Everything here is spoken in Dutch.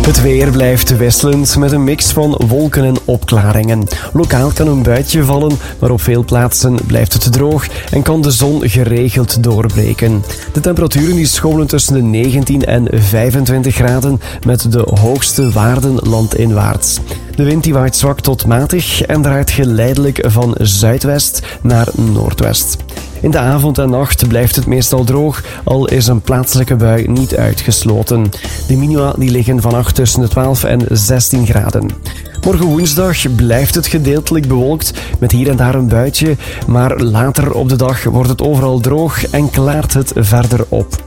Het weer blijft wisselend met een mix van wolken en opklaringen. Lokaal kan een buitje vallen, maar op veel plaatsen blijft het droog en kan de zon geregeld doorbreken. De temperaturen die schommelen tussen de 19 en 25 graden met de hoogste waarden landinwaarts. De wind die waait zwak tot matig en draait geleidelijk van zuidwest naar noordwest. In de avond en nacht blijft het meestal droog, al is een plaatselijke bui niet uitgesloten. De minima die liggen vannacht tussen de 12 en 16 graden. Morgen woensdag blijft het gedeeltelijk bewolkt, met hier en daar een buitje, maar later op de dag wordt het overal droog en klaart het verder op.